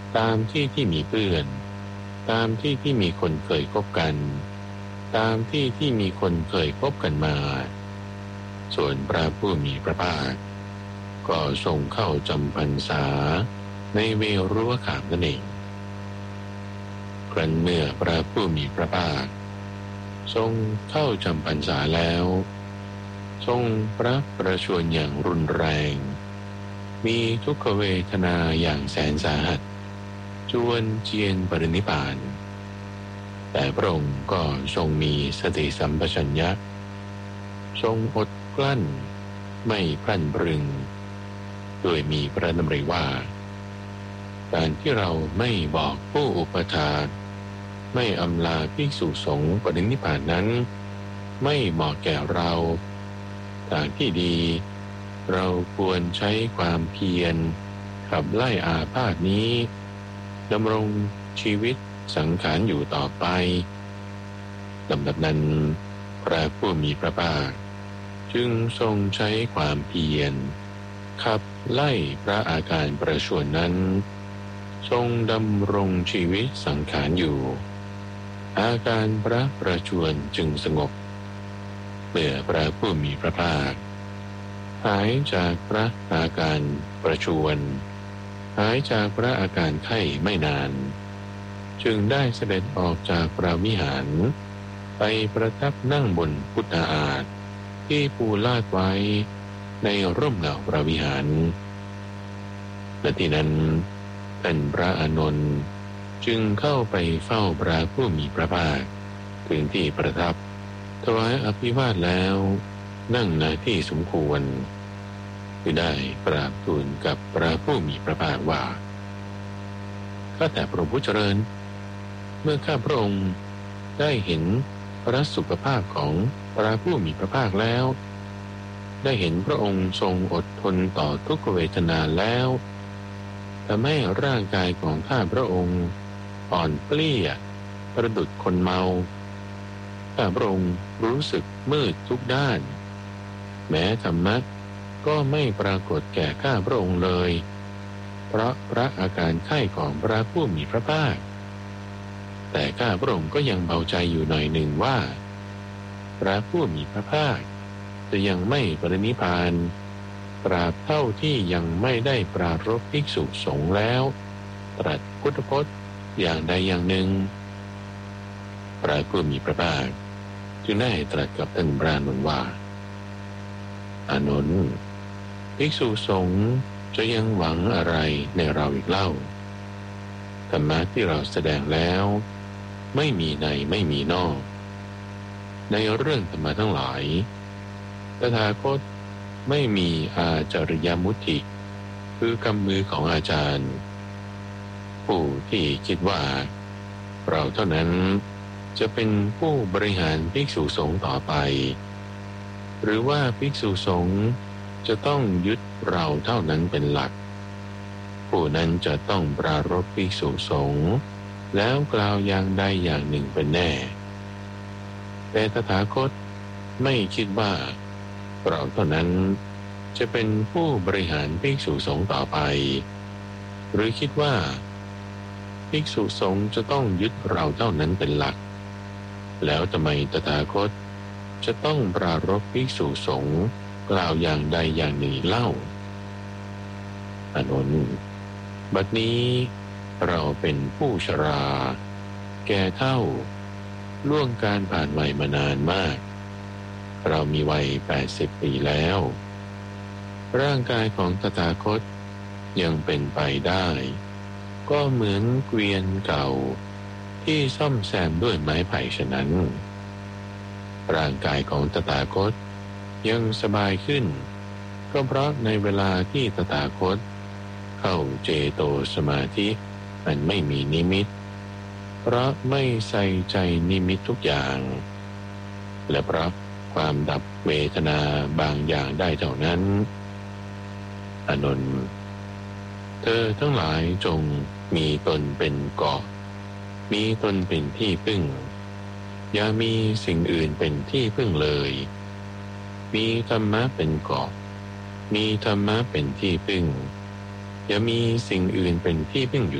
ตามที่ที่มีเพื่อนตามที่ที่มีคนเคยคบกันตามที่ที่มีคนเคยคบกันมาส่วนพระผู้มีพระภาคก็ทรงเข้าจำพรรษาในเวรุวขามนั่นเองครั้นเมื่อพระผู้มีพระภาคทรงเข้าจำพรรษาแล้วทรงพระประชวรอย่างรุนแรงมีทุกขเวทนาอย่างแสนสาหัสจวนเจียนปรินิพพานแต่พระองค์ก็ทรงมีสติสัมปชัญญะทรงอดกลั้นไม่พลั้นพรึงโดยมีพระดำริว่าการที่เราไม่บอกผู้อุปถากไม่อำลาภิกษุสงฆ์ปรินิพพานนั้นไม่เหมาะแก่เราทางที่ดีเราควรใช้ความเพียรขับไล่อาพาธนี้ดำรงชีวิตสังขารอยู่ต่อไปลำดับนั้นพระผู้มีพระภาคจึงทรงใช้ความเพียรขับไล่พระอาการประชวรนั้นทรงดำรงชีวิตสังขารอยู่อาการพระประชวรจึงสงบเมื่อพระผู้มีพระภาคหายจากพระอาการประชวรหายจากพระอาการไข้ไม่นานจึงได้เสด็จออกจากพระวิหารไปประทับนั่งบนพุทธอาฏที่ปูลาดไว้ในร่มเงาพระวิหารณที่นั้นท่านพระอานนท์จึงเข้าไปเฝ้าพระผู้มีพระภาคถึงที่ประทับถวายอภิวาทแล้วนั่งณที่สมควรคือได้กราบทูลกับพระผู้มีพระภาคว่าข้าแต่พระผู้เจริญเมื่อข้าพระองค์ได้เห็นพระสุขภาพของพระผู้มีพระภาคแล้วได้เห็นพระองค์ทรงอดทนต่อทุกขเวทนาแล้วทำให้ร่างกายของข้าพระองค์อ่อนเปลี้ยประดุจคนเมาข้าพระองค์รู้สึกมืดทุกด้านแม้ธรรมะก็ไม่ปรากฏแก่ข้าพระองค์เลยเพราะพระอาการไข้ของพระผู้มีพระภาคแต่ข้าพระองค์ก็ยังเบาใจอยู่หน่อยหนึ่งว่าพระผู้มีพระภาคจะยังไม่ปรินิพพานตราบเท่าที่ยังไม่ได้ปรารภภิกษุสงฆ์แล้วตรัสพุทธพจน์อย่างใดอย่างหนึ่งพระผู้มีพระภาคจึงได้ตรัสกับท่านพระอานนท์ว่าอานนท์ภิกษุสงฆ์จะยังหวังอะไรในเราอีกเล่าธรรมะที่เราแสดงแล้วไม่มีในไม่มีนอกในเรื่องธรรมะทั้งหลายตถาคตไม่มีอาจาริยมุติคือกำมือของอาจารย์ผู้ที่คิดว่าเราเท่านั้นจะเป็นผู้บริหารภิกษุสงฆ์ต่อไปหรือว่าภิกษุสงฆ์จะต้องยึดเราเท่านั้นเป็นหลักผู้นั้นจะต้องปรารภภิกษุสงฆ์แล้วกล่าวอย่างใดอย่างหนึ่งเป็นแน่แต่ตถาคตไม่คิดว่าเราเท่านั้นจะเป็นผู้บริหารภิกษุสงฆ์ต่อไปหรือคิดว่าภิกษุสงฆ์จะต้องยึดเราเท่านั้นเป็นหลักแล้วทำไมตถาคตจะต้องปรารภภิกษุสงฆ์กล่าวอย่างใดอย่างหนึ่งเล่าอานนท์บัดนี้เราเป็นผู้ชราแก่เฒ่าล่วงการผ่านวัยมานานมากเรามีวัย80 ปีแล้วร่างกายของตถาคตยังเป็นไปได้ก็เหมือนเกวียนเก่าที่ซ่อมแซมด้วยไม้ไผ่ฉะนั้นร่างกายของตถาคตยังสบายขึ้นก็เพราะในเวลาที่ตถาคตเข้าเจโตสมาธิอันไม่มีนิมิตเพราะไม่ใส่ใจนิมิตทุกอย่างและเพราะความดับเวทนาบางอย่างได้เท่านั้นอานนท์เธอทั้งหลายจงมีตนเป็นเกาะมีตนเป็นที่พึ่งอย่ามีสิ่งอื่นเป็นที่พึ่งเลยมีธรรมะเป็นเกาะมีธรรมะเป็นที่พึ่งอย่ามีสิ่งอื่นเป็นที่พึ่งอยู่